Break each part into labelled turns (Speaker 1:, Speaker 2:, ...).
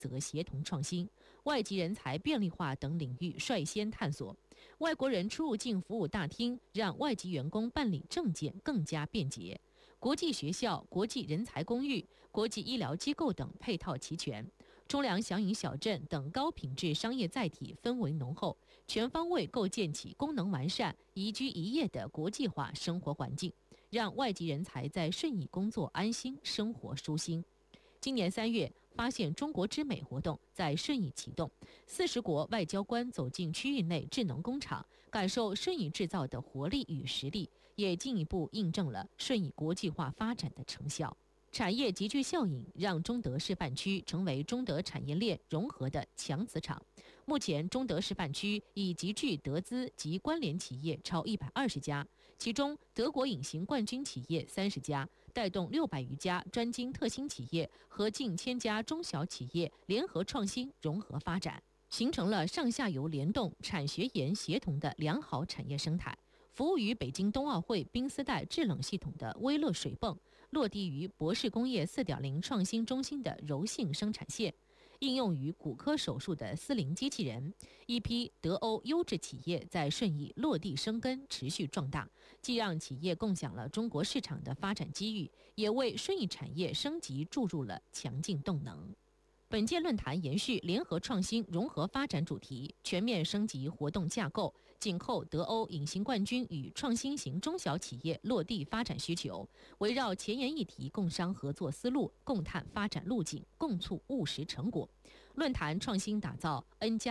Speaker 1: 则协同创新，外籍人才便利化等领域率先探索。外国人出入境服务大厅让外籍员工办理证件更加便捷。国际学校、国际人才公寓、国际医疗机构等配套齐全。中粮祥云小镇等高品质商业载体氛围浓厚，全方位构建起功能完善、宜居宜业的国际化生活环境，让外籍人才在顺义工作安心、生活舒心。今年3月，发现中国之美活动在顺义启动，40国外交官走进区域内智能工厂，感受顺义制造的活力与实力，也进一步印证了顺义国际化发展的成效。产业集聚效应让中德示范区成为中德产业链融合的强磁场。目前，中德示范区已集聚德资及关联企业超120家，其中德国隐形冠军企业30家，带动600余家专精特新企业和近1000家中小企业联合创新融合发展，形成了上下游联动、产学研协同的良好产业生态。服务于北京冬奥会冰丝带制冷系统的微乐水泵，落地于博士工业4.0创新中心的柔性生产线，应用于骨科手术的丝灵机器人，一批德欧优质企业在顺义落地生根，持续壮大，既让企业共享了中国市场的发展机遇，也为顺义产业升级注入了强劲动能。本届论坛延续联合创新融合发展主题，全面升级活动架构，紧扣德欧隐形冠军与创新型中小企业落地发展需求，围绕前沿议题共商合作思路，共探发展路径，共促务实成果。论坛创新打造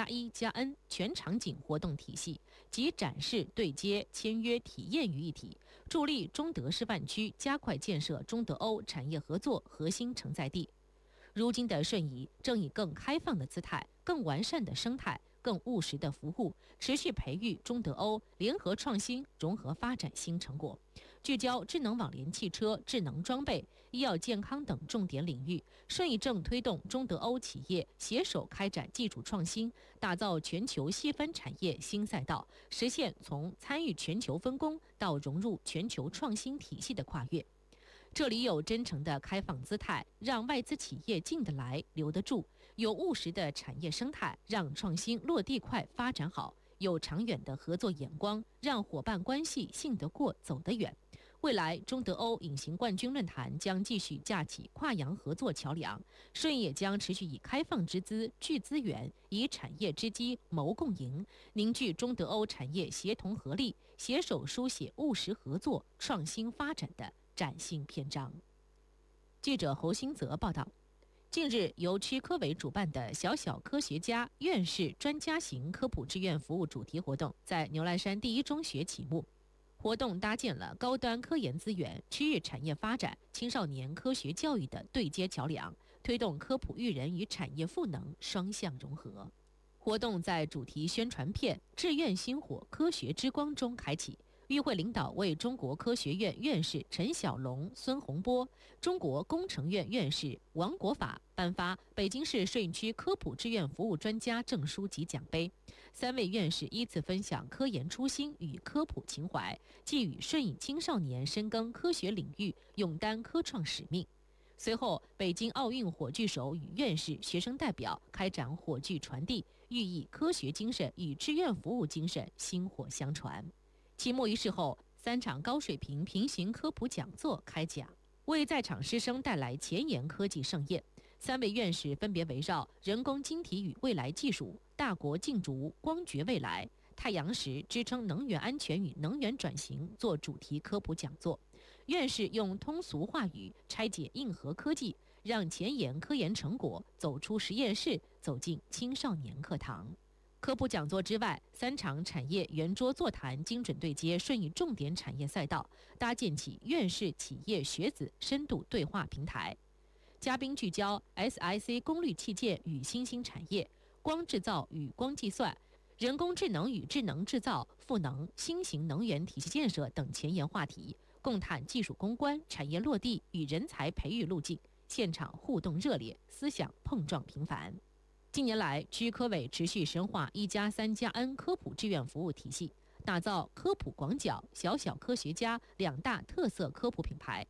Speaker 1: N+1+N 全场景活动体系，集展示、对接、签约、体验于一体，助力中德示范区加快建设中德欧产业合作核心承载地。如今的顺义正以更开放的姿态、更完善的生态、更务实的服务，持续培育中德欧联合创新融合发展新成果，聚焦智能网联汽车、智能装备、医药健康等重点领域。顺义正推动中德欧企业携手开展技术创新，打造全球细分产业新赛道，实现从参与全球分工到融入全球创新体系的跨越。这里有真诚的开放姿态，让外资企业进得来、留得住；有务实的产业生态，让创新落地快、发展好；有长远的合作眼光，让伙伴关系信得过、走得远。未来，中德欧隐形冠军论坛将继续架起跨洋合作桥梁，顺义也将持续以开放之姿聚资源，以产业之机谋共赢，凝聚中德欧产业协同合力，携手书写务实合作、创新发展的崭新篇章。记者侯新泽报道，近日由区科委主办的小小科学家院士专家型科普志愿服务主题活动在牛栏山第一中学启幕。活动搭建了高端科研资源、区域产业发展、青少年科学教育的对接桥梁，推动科普育人与产业赋能双向融合。活动在主题宣传片“志愿星火，科学之光”中开启。与会领导为中国科学院院士陈小龙、孙洪波、中国工程院院士王国法颁发北京市顺义区科普志愿服务专家证书及奖杯。3位院士依次分享科研初心与科普情怀，寄予顺义青少年深耕科学领域，勇担科创使命。随后，北京奥运火炬手与院士、学生代表开展火炬传递，寓意科学精神与志愿服务精神薪火相传。启幕仪式后，3场高水平平行科普讲座开讲，为在场师生带来前沿科技盛宴。3位院士分别围绕人工晶体与未来技术、大国竞逐、光觉未来、太阳石支撑能源安全与能源转型做主题科普讲座。院士用通俗话语拆解硬核科技，让前沿科研成果走出实验室，走进青少年课堂。科普讲座之外，3场产业圆桌座谈精准对接顺义重点产业赛道，搭建起院士、企业、学子深度对话平台。嘉宾聚焦 SiC 功率器件与新兴产业、光制造与光计算、人工智能与智能制造、赋能、新型能源体系建设等前沿话题，共探技术攻关、产业落地与人才培育路径。现场互动热烈，思想碰撞频繁。近年来，区科委持续深化1+3+N 科普志愿服务体系，打造科普广角、小小科学家2大特色科普品牌。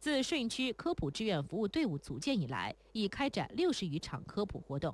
Speaker 1: 自顺义区科普志愿服务队伍组建以来，已开展60余场科普活动。